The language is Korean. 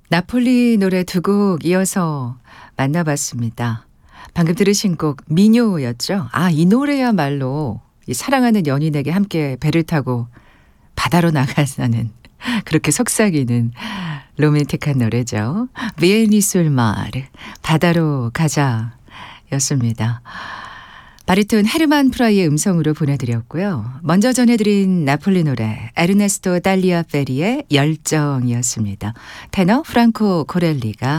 나폴리 노래 두 곡 이어서 만나봤습니다. 방금 들으신 곡 미녀였죠. 아, 이 노래야말로 이 사랑하는 연인에게 함께 배를 타고 바다로 나가자는 그렇게 속삭이는 로맨틱한 노래죠. 비에니 술마르 바다로 가자 였습니다. 바리톤 헤르만 프라이의 음성으로 보내드렸고요. 먼저 전해드린 나폴리 노래 에르네스토 달리아페리의 열정이었습니다. 테너 프랑코 코렐리가